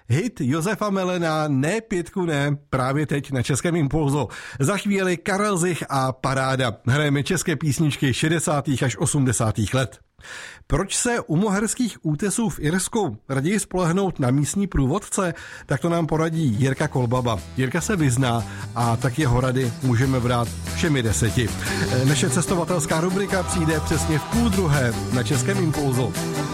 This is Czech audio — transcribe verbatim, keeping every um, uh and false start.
Hit Josefa Melena Ne pětku ne, právě teď na Českém Impulzu. Za chvíli Karel Zich a Paráda. Hrajeme české písničky šedesátých až osmdesátých let. Proč se u moherských útesů v Irsku raději spolehnout na místní průvodce? Tak to nám poradí Jirka Kolbaba. Jirka se vyzná a tak jeho rady můžeme brát všemi deseti. Naše cestovatelská rubrika přijde přesně v půl druhé na Českém Impulzu.